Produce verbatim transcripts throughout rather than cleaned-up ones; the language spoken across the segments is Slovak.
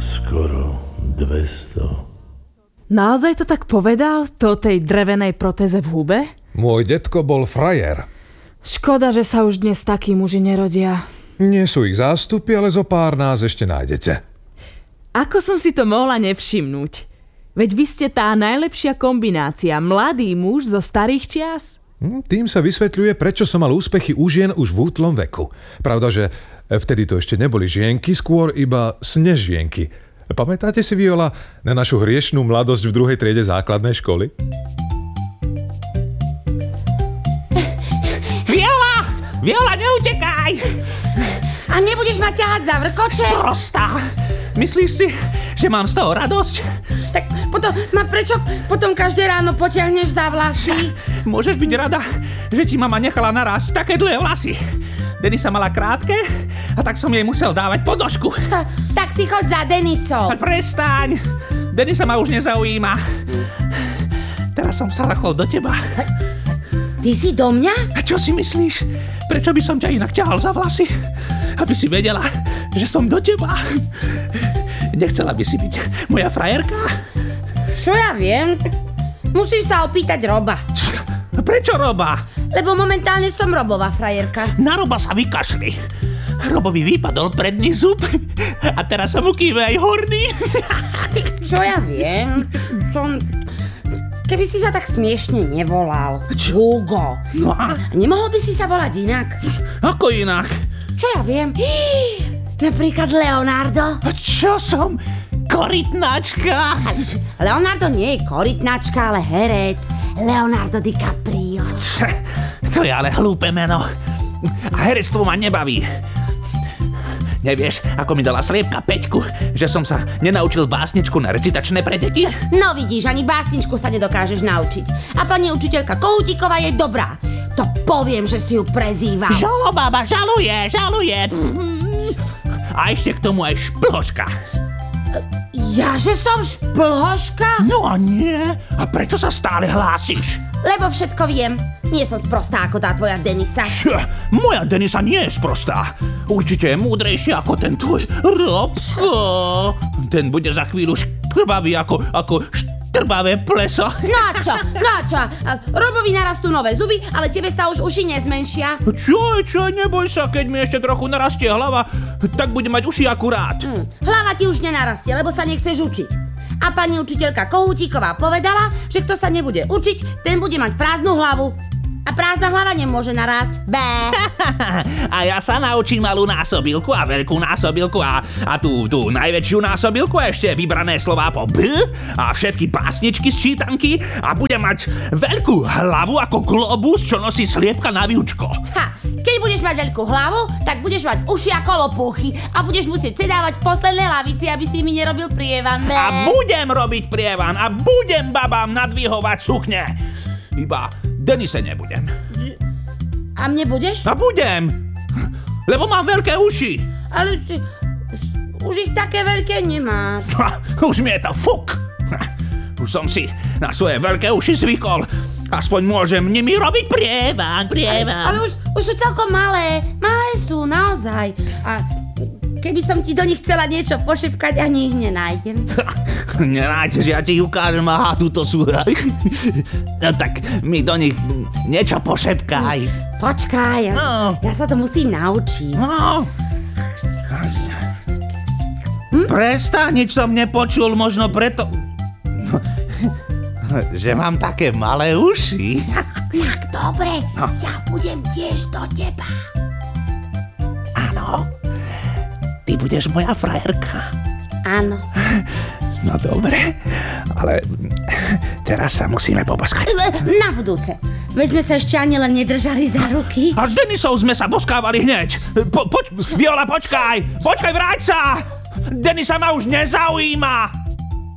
Skoro dvesto. Naozaj to tak povedal? To tej drevenej protéze v hube? Môj detko bol frajer. Škoda, že sa už dnes takí muži nerodia. Nie sú ich zástupy, ale zo pár nás ešte nájdete. Ako som si to mohla nevšimnúť? Veď vy ste tá najlepšia kombinácia. Mladý muž zo starých čias. Hm, tým sa vysvetľuje, prečo som mal úspechy u žien už v útlom veku. Pravda, že vtedy to ešte neboli žienky, skôr iba snežienky. Pamätáte si, Viola, na našu hriešnú mladosť v druhej triede základnej školy? Viola! Viola, neutekaj! A nebudeš ma ťahať za vrkoče? Prostá! Myslíš si, že mám z toho radosť? Tak potom ma prečo potom každé ráno potiahneš za vlasy? Môžeš byť rada, že ti mama nechala narásť také dlhé vlasy. Denisa mala krátke a tak som jej musel dávať podošku. Tak si choď za Denisom. Prestaň! Denisa ma už nezaujíma. Teraz som sa rachol do teba. Ty si do mňa? A čo si myslíš? Prečo by som ťa inak ťahal za vlasy? Aby si vedela, že som do teba. Nechcela by si byť moja frajerka? Čo ja viem? Musím sa opýtať Roba. Prečo Roba? Lebo momentálne som Robová frajerka. Na Roba sa vykašli. Robovi vypadol predný zub a teraz sa mu kýve aj horný. Čo ja viem? Som... Keby si sa tak smiešne nevolal. Hugo. No a? Nemohol by si sa volať inak? Ako inak? Čo ja viem? Napríklad Leonardo. A čo som? Korytnačka? Leonardo nie je korytnačka, ale herec. Leonardo DiCaprio. Č, to je ale hlúpe meno. A herectvo ma nebaví. Nevieš, ako mi dala sliepka Peťku, že som sa nenaučil básničku na recitačné pre deti? No vidíš, ani básničku sa nedokážeš naučiť. A pani učiteľka Kohútiková je dobrá. To poviem, že si ju prezývam. Žalo, baba, žaluje, žaluje. A ešte k tomu aj šplhoška. Ja, že som šplhoška? No a nie. A prečo sa stále hlásiš? Lebo všetko viem. Nie som sprostá ako tá tvoja Denisa. Čo? Moja Denisa nie je sprostá. Určite je múdrejšia ako ten tvoj Robko. Ten bude za chvíľu škrvavý ako, ako štrbavé pleso. No a čo? No a čo? Robovi narastú nové zuby, ale tebe sa už uši nezmenšia. Čo, čo, neboj sa, keď mi ešte trochu narastie hlava, tak budem mať uši akurát. Hm, hlava ti už nenarastie, lebo sa nechceš učiť. A pani učiteľka Kohútiková povedala, že kto sa nebude učiť, ten bude mať prázdnu hlavu. A prázdna hlava nemôže narásť. Bé. A ja sa naučím malú násobilku a veľkú násobilku a, a tú, tú najväčšiu násobilku a ešte vybrané slová po B a všetky básničky z čítanky a budem mať veľkú hlavu ako globus, čo nosí sliepka na výučko. Ha, keď budeš mať veľkú hlavu, tak budeš mať uši ako lopúchy a budeš musieť sedávať v poslednej lavici, aby si mi nerobil prievan. Bé. A budem robiť prievan a budem babám nadvihovať sukne. Iba Denise nebudem. A mne budeš? A budem, lebo mám veľké uši. Ale ty, už, už ich také veľké nemáš. Ha, už mi je to fuk. Už som si na svoje veľké uši zvykol. Aspoň môžem nimi robiť prievan, prievan. Ale, ale už, už sú celkom malé. Malé sú, naozaj. A keby som ti do nich chcela niečo pošepkať, ani ich nenájdem. Nenájdeš, ja ti ukážem, aha, tuto sú. No tak mi do nich niečo pošepkaj. Počkaj, ja, No. ja sa to musím naučiť. No. Hm? Prestaň, nič som nepočul, možno preto, že mám také malé uši. Tak dobre, No. ja budem tiež do teba. Áno, ty budeš moja frajerka. Áno. No dobre, ale teraz sa musíme poboskať. Na budúce. Veď sme sa ešte ani len nedržali za ruky. A s Denisou sme sa boskávali hneď. Po, poč, Viola, počkaj! Počkaj, vráť sa! Denisa ma už nezaujíma!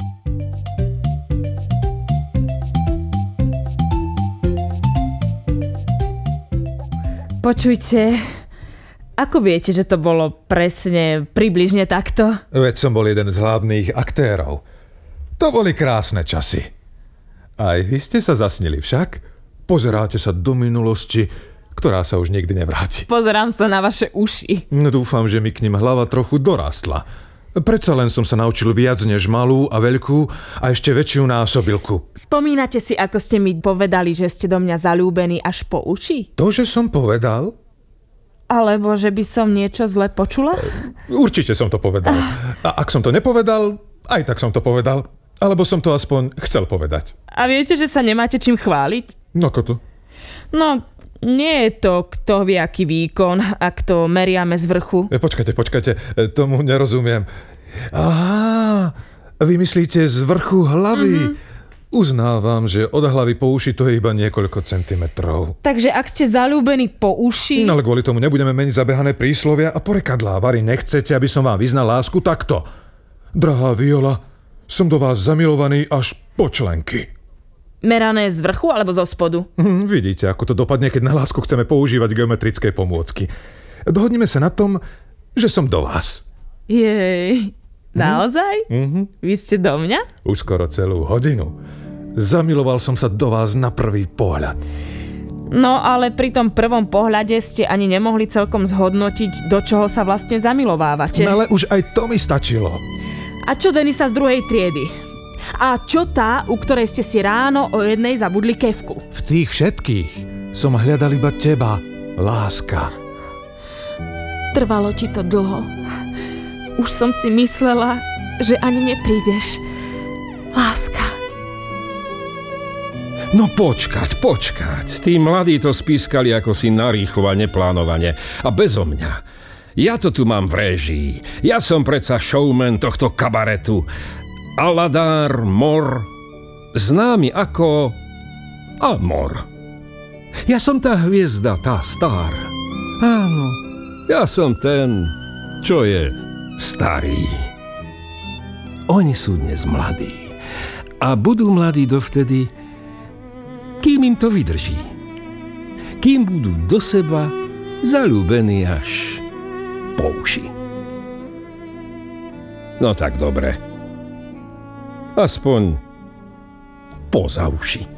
Počujte, ako viete, že to bolo presne, približne takto? Veď som bol jeden z hlavných aktérov. To boli krásne časy. Aj vy ste sa zasnili však? Pozeráte sa do minulosti, ktorá sa už nikdy nevráti. Pozerám sa na vaše uši. No, dúfam, že mi k nim hlava trochu dorastla. Predsa len som sa naučil viac než malú a veľkú a ešte väčšiu násobilku. Spomínate si, ako ste mi povedali, že ste do mňa zaľúbení až po uši? To, že som povedal? Alebo že by som niečo zle počula? Určite som to povedal. A ak som to nepovedal, aj tak som to povedal. Alebo som to aspoň chcel povedať. A viete, že sa nemáte čím chváliť? No ako to? No, nie je to kto vie aký výkon, ak to meriame z vrchu. E, počkajte, počkajte, e, tomu nerozumiem. Aha, vy myslíte z vrchu hlavy. Mm-hmm. Uznávam, že od hlavy po uši to je iba niekoľko centimetrov. Takže ak ste zaľúbení po uši... No ale kvôli tomu nebudeme meniť zabehané príslovia a porekadlá. Vary, nechcete, aby som vám vyznal lásku takto. Drahá Viola, som do vás zamilovaný až po členky. Merané z vrchu alebo zo spodu? Hm, vidíte, ako to dopadne, keď na lásku chceme používať geometrické pomôcky. Dohodnime sa na tom, že som do vás. Jej, naozaj? Mm-hmm. Vy ste do mňa? Už skoro celú hodinu. Zamiloval som sa do vás na prvý pohľad. No ale pri tom prvom pohľade ste ani nemohli celkom zhodnotiť, do čoho sa vlastne zamilovávate. No ale už aj to mi stačilo. A čo Denisa z druhej triedy? A čo tá, u ktorej ste si ráno o jednej zabudli kefku? V tých všetkých som hľadal iba teba, láska. Trvalo ti to dlho. Už som si myslela, že ani neprídeš. Láska. No počkať, počkať. Tí mladí to spískali ako si narýchlo a neplánovane. A bezo mňa. Ja to tu mám v réžii. Ja som predsa showman tohto kabaretu. Aladár Mor, známy ako Amor. Ja som tá hviezda, tá star. Áno, ja som ten, čo je starý. Oni sú dnes mladí. A budú mladí dovtedy, kým im to vydrží. Kým budú do seba zaľúbení až po uši. No tak dobre. Aspoň poza uši.